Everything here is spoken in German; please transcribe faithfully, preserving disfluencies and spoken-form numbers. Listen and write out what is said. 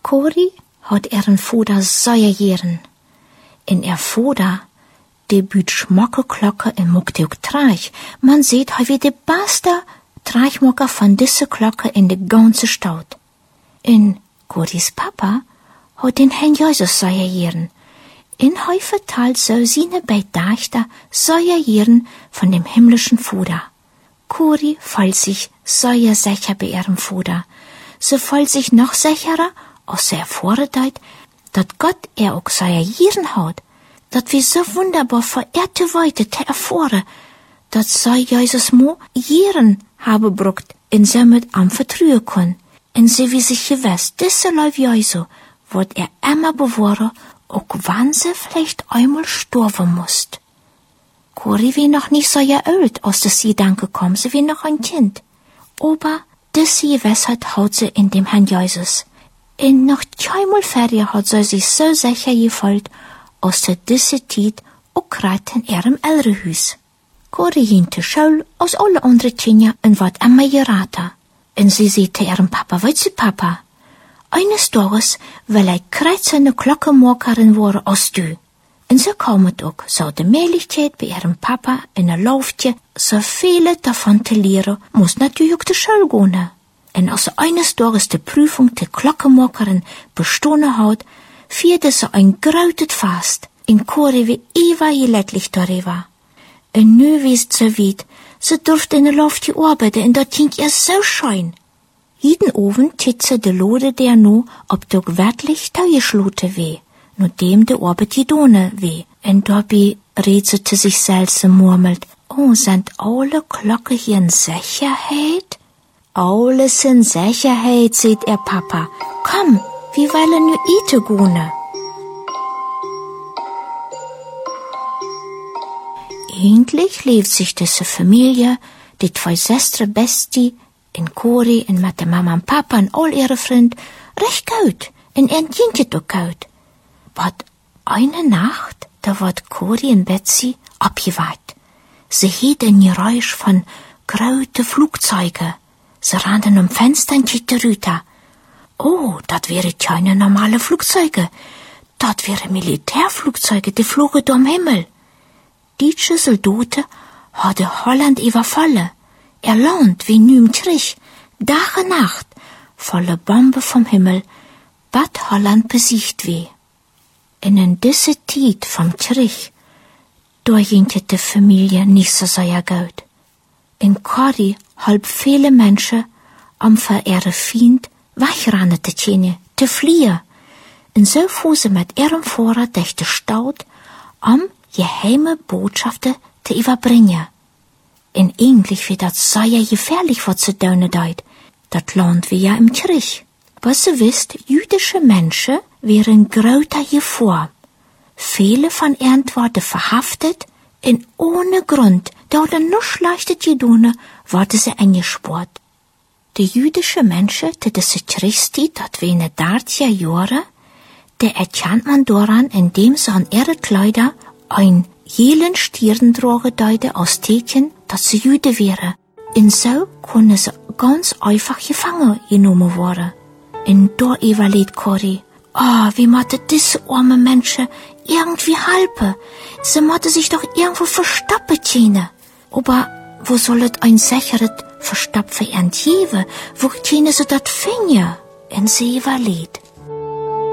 Cori had ihren Vader zeer jaren. En er vader, de buurt schmokke klokken en mochte ook traag. Man sieht, hij wie de beste traagmokker van deze klokken in de ganze stad. En Coris papa had den Herrn Jesus zeer jaren. En hij vertelt zo zijn Beidachter zeer jaren von dem himmlischen Vater. Cori fühlt sich sehr sicher bei ihrem Vater. Sie fühlt sich noch sicherer, als sie erfahren hat, dass Gott er auch sehr jaren hat. Dat wir so wunderbar verehrte Weite te erfahren, dat zij Jesus mo jaren haben brucht en sie mit am vertrauen können. En sie wie sich gewiss, diese Leute Jesu, wird er immer bewahren, auch wann sie vielleicht einmal sterben musst. Cori wie noch nicht so alt, als das sie Gedanke kam, sie wie noch ein Kind. Aber diese Gewissheit hat sie in dem Herrn Jesus. En noch zweimal fertig hat sie sich so sicher gefühlt, als ze diese tijd ook krijgt in ihrem Elternhuis. Cori ging te school als alle andere kinderen en wat immer geraten. En sie zei te ihrem Papa, weet je Papa, eines Tages will ich kreuzende Glockenmakerin worden als du. En so kam het ook, so de Möglichkeit bei ihrem Papa in een Laufje, so viele davon te leren, muss natürlich auch de Schule gehen. En als ze eines Tages de Prüfung der Glockenmakerin bestanden hat, vierde ze ein grautet Fast, in Cori wie Eva gelukkig darüber. En nu wist ze weit, ze durfte in de Luft arbeiten, en dat ging ihr so schön. Jeden Abend tit ze de Lode der nu, ob doch wirklich taugeschloten weh, nur dem de Arbeit gedone weh. En dabei rätselte sich selbst und murmelt, oh, sind alle Glocken hier in Sicherheit? Alles in Sicherheit, seht er Papa. Komm, wie wollen nu ite gune? Eigentlich lebt sich diese Familie, die zwei Schwestern Besti, in Cori, in mit der Mama und Papa und all ihre Freunde, recht gut, und er ging es auch gut. Aber eine Nacht, da wird Cori und Betsy abgeweiht. Sie hielt ein Geräusch von grauten Flugzeugen. Sie rannten um Fenster und kickten rüber. Oh, dat wäre keine normale Flugzeuge. Dat wäre Militärflugzeuge, die flogen am Himmel. Die Soldaten hatte Holland überfallen. Er Land wie nüm Krieg, Tag und Nacht, volle Bombe vom Himmel, bat Holland besiegt weh. In diese Zeit vom Krieg, da ging die Familie nicht so sehr gut. In Cori halb viele Menschen am verehrten Feind wegrennen te tjene, te fliehen. En so fuhr sie mit ihrem Fahrer durch die Stadt, um geheime Botschaften zu überbringen. En eigentlich wird das sehr gefährlich, was sie tun deit. Das Land wie ja im Krieg. Aber sie wisst, jüdische Menschen wären größer Gefahr. Viele von ihnen wurden verhaftet, und ohne Grund, da oder nur schlechte Gedune, wurden sie eingesperrt. Die jüdische Menschen, die diese Kriegszeit, dat wene dertien Jahre, der erkennt man daran, indem sie an ihre Kleider ein jelen Stirn tragen deute aus Teken, dass sie Jüde wären. Und so können sie ganz einfach gefangen genommen werden. Und da überlegt Cori, ah, oh, wie möchte diese arme Menschen irgendwie helfen? Sie möchte sich doch irgendwo verstoppen können. Aber wo soll es ein sicheres Verstopp für ihren geben? Wo können sie das finden? Und sie überlegt,